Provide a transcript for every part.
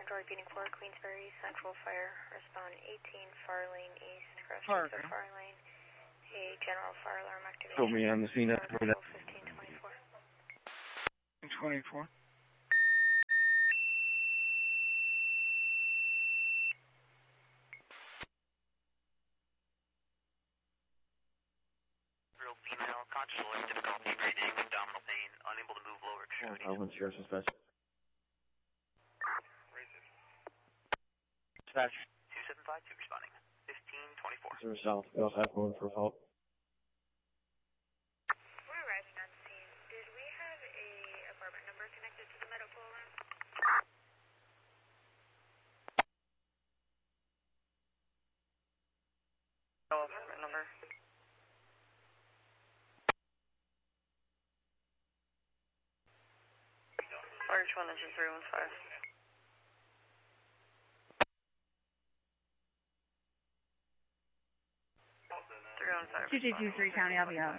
Android beating 4, Queensbury, Central Fire, respond 18, far lane east, cross streets of far lane, a general fire alarm activation. Put me on the scene after that. 1524. 24. Real female, conscious alert, difficulty breathing, abdominal pain, unable to move lower extremity. Alvin, Sheriff's Dispatch. Dispatch. 2752 responding. 1524. Zero south. We also have going for help. We're arriving on scene. Did we have a apartment number connected to the medical alarm? No apartment number. Large 1 engine 315. Sorry. 2223 County, I'll be out.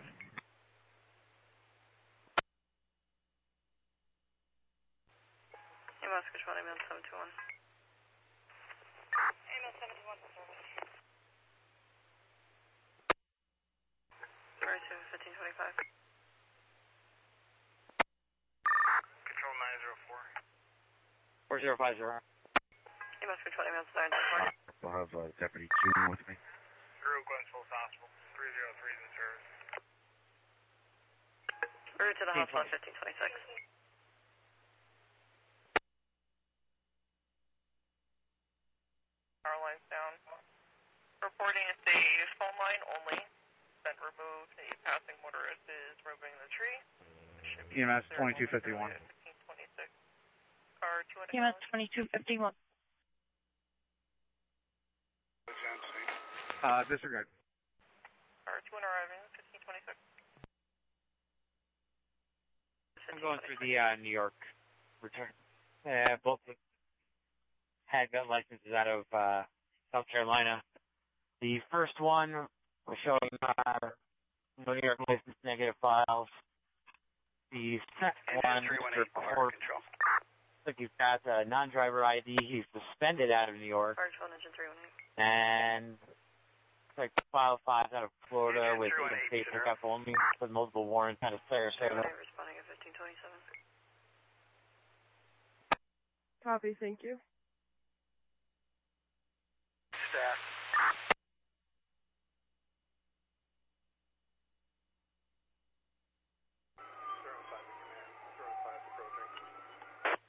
Hey, Oscar 20, man, 721. AML 721 service. Sorry, 1525. Control 904. 4050. Hey, Oscar 20, man, 924. I'll have Deputy 2 with me. Guru Glenville Hospital. 303 is in service. Route to the hospital, 1526. Power lines down. Reporting it's a phone line only. Then removed. A passing motorist is removing the tree. EMS 2251. 1526. Car 200. EMS 2251. Disregard. Car 200 arriving, 1526. I'm going through the New York return. Both had gun licenses out of South Carolina. The first one was showing no New York license, negative files. The second one, Mr. Court, looks like he's got a non-driver ID. He's suspended out of New York. Large 1 engine 318. And like file 5 out of Florida with state pickup only with multiple warrants out of Sarasota. Responding at 1527. Copy, thank you. Staff. approaching.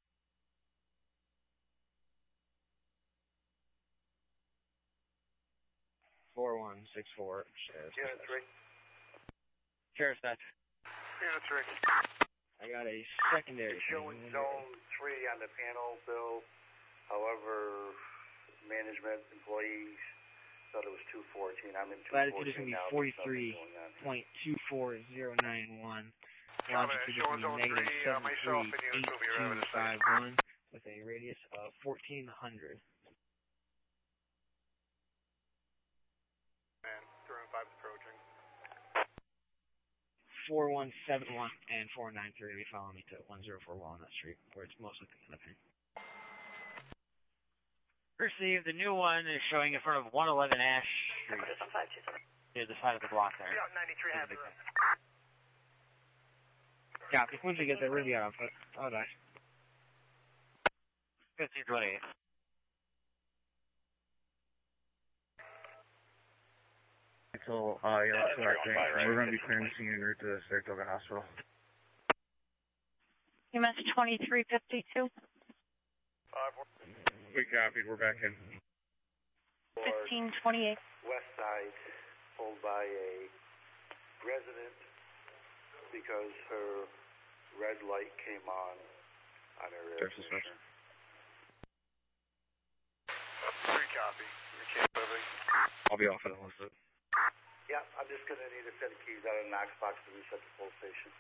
4164. Unit 3. Sheriff's Dispatch. Unit 3. I got a secondary. It's showing zone 3 on the panel, Bill. However, management employees thought it was 214. I'm in 214 Latitude is going to now. be 43.24091. Longitude is going to be negative myself and units will be arriving at 738251 with a radius of 1400. And 305 is approaching. 4171 and 493 will be following me to 104 Walnut Street, where it's mostly going to be. Received. The new one is showing in front of 111 Ash Street. Near the side of the block there. Yeah, 93 half. Copy. Once we get there, we'll be out of it. Oh, nice. 1528. So, yeah, that's what I think. We're going to be clearing the scene en route to Saratoga Hospital. EMS 2352. We copied. We're back in. 1528. West side, pulled by a resident because her red light came on her air conditioner. 3 copy. You can't moving. I'll be off in a little bit. Yeah, I'm just going to need a set of keys out of the Knox box to reset the full station.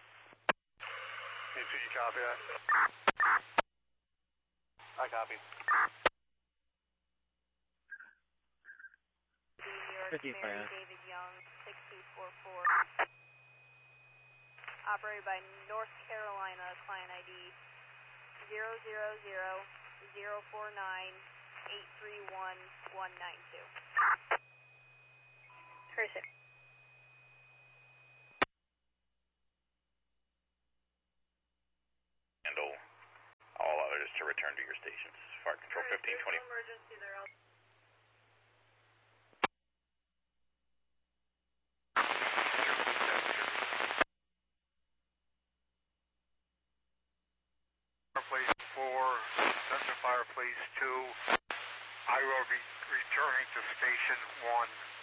You copy that? I copy. New York, Mary David Young, 6244. Operated by North Carolina, client ID 000 049-831-192. Cursive. Handle all others to return to your stations. Fire Control 1520. Emergency there. Fireplace 4, Central Fireplace 2. I will be returning to Station 1.